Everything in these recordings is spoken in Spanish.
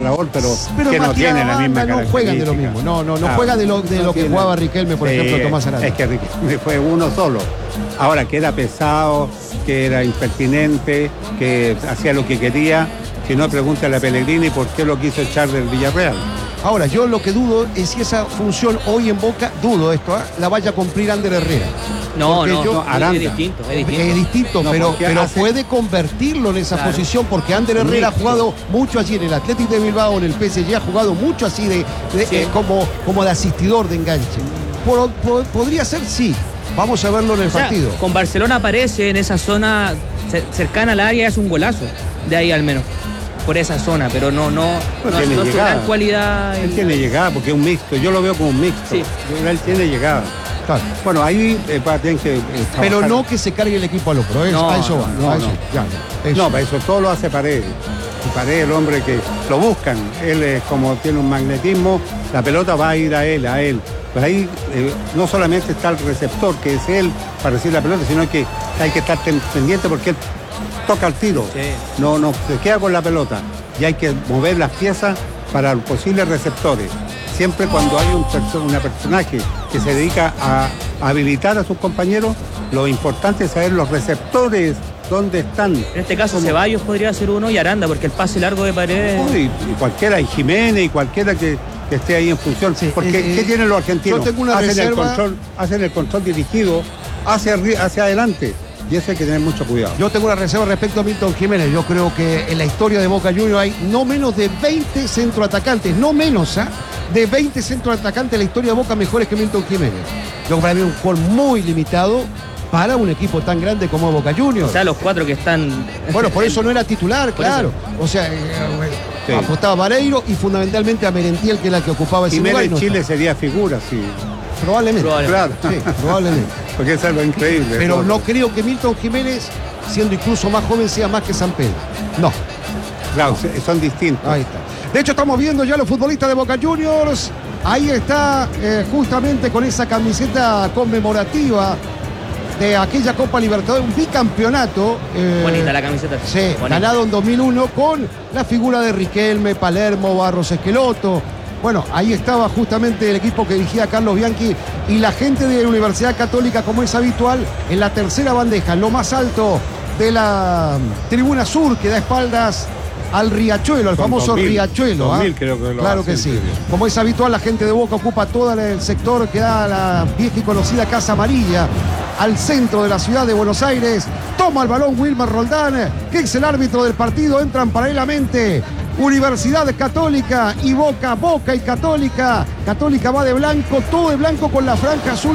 Raúl, pero que Matías no tiene la misma Aranda no juegan de lo mismo. No juega de lo que jugaba Riquelme, por ejemplo, Tomás Aranda. Es que Riquelme fue uno solo. Ahora, que era pesado, que era impertinente, que hacía lo que quería. Si no, pregúntale a Pellegrini por qué lo quiso echar del Villarreal. Ahora, yo lo que dudo es si esa función hoy en Boca, la vaya a cumplir Ander Herrera. No, Aranda. Es distinto. Es distinto, pero puede convertirlo en esa posición, porque Ander Herrera ha jugado mucho allí en el Athletic de Bilbao, en el PSG, ha jugado mucho así como de asistidor de enganche. Podría ser, sí. Vamos a verlo en el partido. Con Barcelona aparece en esa zona cercana al área, es un golazo. De ahí al menos. Por esa zona, pero no su gran cualidad. Él tiene llegada porque es un mixto, yo lo veo como un mixto. Sí. Él tiene llegada. Claro. Bueno, ahí tienen que pero no que se cargue el equipo al hombro, a eso va. No, para eso todo lo hace Paredes. Y Paredes, el hombre que lo buscan, él como tiene un magnetismo, la pelota va a ir a él. Pues ahí no solamente está el receptor, que es él para recibir la pelota, sino que hay que estar pendiente porque él toca el tiro, no se queda con la pelota y hay que mover las piezas para los posibles receptores. Siempre cuando hay una personaje que se dedica a habilitar a sus compañeros, lo importante es saber los receptores dónde están. En este caso Ceballos podría ser uno y Aranda, porque el pase largo de Paredes. Y cualquiera, y Jiménez y cualquiera que esté ahí en función. Sí, porque ¿qué tienen los argentinos? Yo tengo una reserva. Hacen el control dirigido hacia adelante. Y eso hay que tener mucho cuidado. Yo tengo una reserva respecto a Milton Jiménez. Yo creo que en la historia de Boca Juniors hay no menos de 20 centroatacantes, de 20 centroatacantes en la historia de Boca mejores que Milton Jiménez. Yo para mí es un jugador muy limitado para un equipo tan grande como Boca Juniors. O sea, los 4 que están... Bueno, por eso no era titular, claro. O sea, apostaba a Vareiro y fundamentalmente a Merentiel, que es la que ocupaba ese lugar. Jiménez en Chile sería figura, sí. Probablemente. Claro. Sí, probablemente. Porque es algo increíble. Pero no creo que Milton Jiménez, siendo incluso más joven, sea más que San Pedro. No. Claro, son distintos. Ahí está. De hecho, estamos viendo ya a los futbolistas de Boca Juniors. Ahí está, justamente con esa camiseta conmemorativa de aquella Copa Libertadores, un bicampeonato. Bonita la camiseta. Sí, bonita. Ganado en 2001 con la figura de Riquelme, Palermo, Barros Esqueloto. Bueno, ahí estaba justamente el equipo que dirigía Carlos Bianchi y la gente de la Universidad Católica, como es habitual, en la tercera bandeja, en lo más alto de la tribuna sur, que da espaldas al Riachuelo, al famoso 2000, Riachuelo. 2000 creo que lo claro que sí. Como es habitual, la gente de Boca ocupa todo el sector que da a la vieja y conocida Casa Amarilla, al centro de la ciudad de Buenos Aires. Toma el balón Wilmer Roldán, que es el árbitro del partido. Entran paralelamente Universidad Católica y Boca, Boca y Católica. Católica va de blanco, todo de blanco con la franja azul.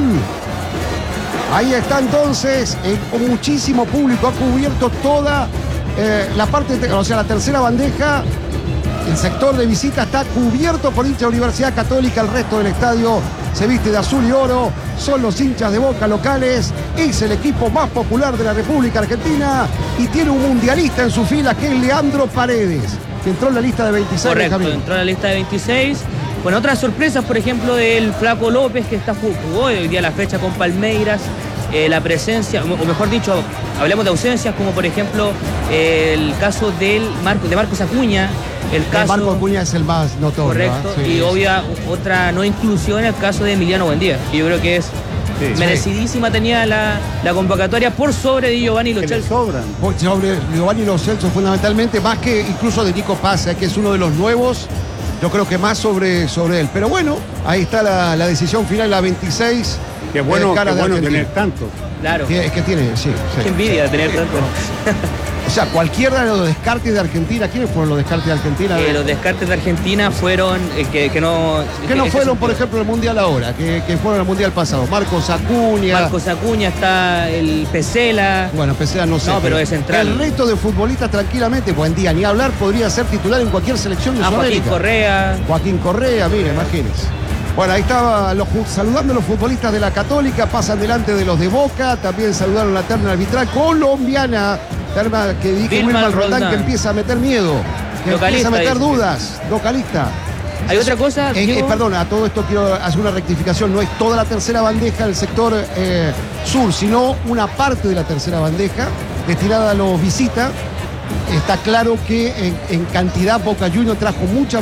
Ahí está entonces, con muchísimo público, ha cubierto toda la parte, o sea, la tercera bandeja. El sector de visita está cubierto por hinchas de Universidad Católica. El resto del estadio se viste de azul y oro. Son los hinchas de Boca locales. Es el equipo más popular de la República Argentina y tiene un mundialista en su fila, que es Leandro Paredes, que entró en la lista de 26. Correcto, entró en la lista de 26. Bueno, otras sorpresas, por ejemplo, del Flaco López, que jugó hoy día la fecha con Palmeiras. La presencia, o mejor dicho, hablemos de ausencias, como por ejemplo el caso de Marcos Acuña. El caso, Marcos Acuña es el más notorio. Correcto, sí, y otra no inclusión en el caso de Emiliano Buendía, que yo creo que es merecidísima, tenía la convocatoria por sobre de Giovanni Lo Celso. Por sobre Giovanni Lo Celso, fundamentalmente, más que incluso de Nico Paz, que es uno de los nuevos. Yo creo que más sobre él. Pero bueno, ahí está la decisión final, la 26. Qué bueno tener tanto. Claro. Es que tiene, sí. Qué envidia tener tanto. O sea, cualquiera de los descartes de Argentina, ¿quiénes fueron los descartes de Argentina? Los descartes de Argentina fueron que no fueron, por ejemplo, al Mundial ahora, que fueron al Mundial pasado. Marcos Acuña, está el Pesela. Bueno, Pesela no sé. No, pero es central. El resto de futbolistas tranquilamente, Buendía, ni hablar, podría ser titular en cualquier selección de Sudamérica. Joaquín Correa, mire, imagínense. Bueno, ahí estaba saludando a los futbolistas de la Católica, pasan delante de los de Boca, también saludaron la terna arbitral colombiana, terna que dije Wilmer Roldán, que empieza a meter miedo, que empieza a meter dudas, localista. Hay otra cosa, perdón, a todo esto quiero hacer una rectificación, no es toda la tercera bandeja del sector sur, sino una parte de la tercera bandeja destinada a los visitas. Está claro que en cantidad Boca Juniors trajo mucha